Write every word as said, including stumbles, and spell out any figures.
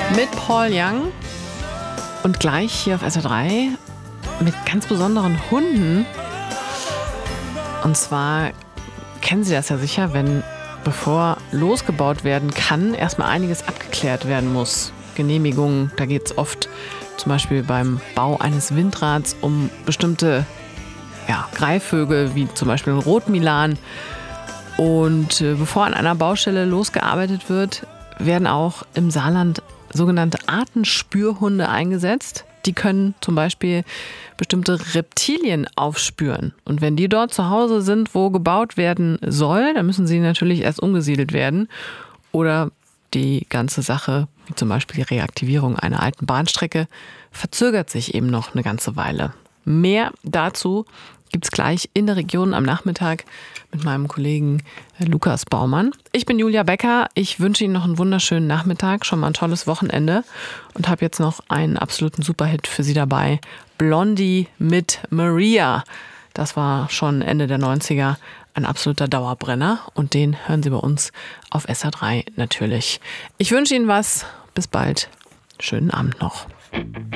Mit Paul Young und gleich hier auf S R drei mit ganz besonderen Hunden. Und zwar kennen Sie das ja sicher, wenn bevor losgebaut werden kann, erstmal einiges abgeklärt werden muss. Genehmigungen, da geht es oft zum Beispiel beim Bau eines Windrads um bestimmte ja, Greifvögel, wie zum Beispiel den Rotmilan. Und äh, bevor an einer Baustelle losgearbeitet wird, werden auch im Saarland sogenannte Artenspürhunde eingesetzt. Die können zum Beispiel bestimmte Reptilien aufspüren. Und wenn die dort zu Hause sind, wo gebaut werden soll, dann müssen sie natürlich erst umgesiedelt werden. Oder die ganze Sache, wie zum Beispiel die Reaktivierung einer alten Bahnstrecke, verzögert sich eben noch eine ganze Weile. Mehr dazu gibt es gleich in der Region am Nachmittag mit meinem Kollegen Lukas Baumann. Ich bin Julia Becker. Ich wünsche Ihnen noch einen wunderschönen Nachmittag, schon mal ein tolles Wochenende und habe jetzt noch einen absoluten Superhit für Sie dabei. Blondie mit Maria. Das war schon Ende der neunziger ein absoluter Dauerbrenner und den hören Sie bei uns auf S R drei natürlich. Ich wünsche Ihnen was. Bis bald. Schönen Abend noch.